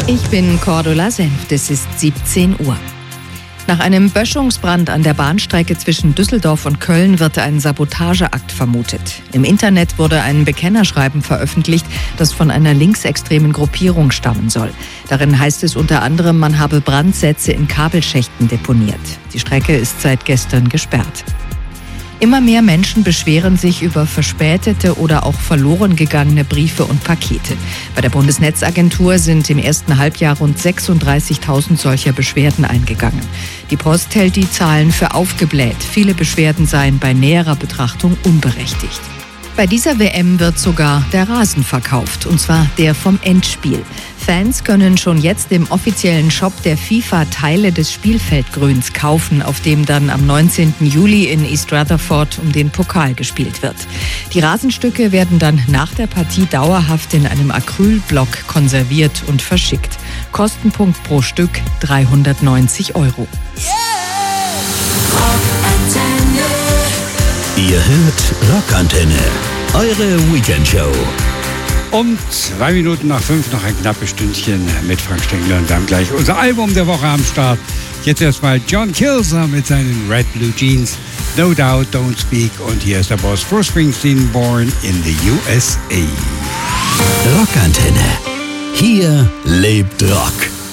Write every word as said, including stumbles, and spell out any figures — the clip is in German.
Ich bin Cordula Senft, es ist siebzehn Uhr. Nach einem Böschungsbrand an der Bahnstrecke zwischen Düsseldorf und Köln wird ein Sabotageakt vermutet. Im Internet wurde ein Bekennerschreiben veröffentlicht, das von einer linksextremen Gruppierung stammen soll. Darin heißt es unter anderem, man habe Brandsätze in Kabelschächten deponiert. Die Strecke ist seit gestern gesperrt. Immer mehr Menschen beschweren sich über verspätete oder auch verloren gegangene Briefe und Pakete. Bei der Bundesnetzagentur sind im ersten Halbjahr rund sechsunddreißigtausend solcher Beschwerden eingegangen. Die Post hält die Zahlen für aufgebläht. Viele Beschwerden seien bei näherer Betrachtung unberechtigt. Bei dieser W M wird sogar der Rasen verkauft, und zwar der vom Endspiel. Fans können schon jetzt im offiziellen Shop der FIFA Teile des Spielfeldgrüns kaufen, auf dem dann am neunzehnten Juli in East Rutherford um den Pokal gespielt wird. Die Rasenstücke werden dann nach der Partie dauerhaft in einem Acrylblock konserviert und verschickt. Kostenpunkt pro Stück dreihundertneunzig Euro. Ihr hört Rockantenne, eure Weekendshow. Um zwei Minuten nach fünf noch ein knappes Stündchen mit Frank Stengler und dann gleich unser Album der Woche am Start. Jetzt erstmal John Kilser mit seinen Red Blue Jeans, No Doubt, Don't Speak, und hier ist der Boss Bruce Springsteen, Born in the U S A. Rockantenne, hier lebt Rock.